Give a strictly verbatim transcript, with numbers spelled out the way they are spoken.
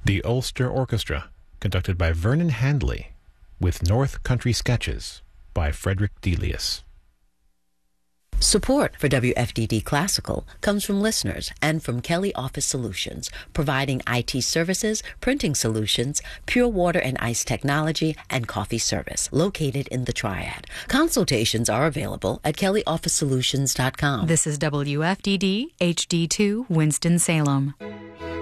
The Ulster Orchestra, conducted by Vernon Handley, with North Country Sketches by Frederick Delius. Support for W F D D Classical comes from listeners and from Kelly Office Solutions, providing I T services, printing solutions, pure water and ice technology, and coffee service, located in the Triad. Consultations are available at kelly office solutions dot com. This is W F D D H D two Winston-Salem.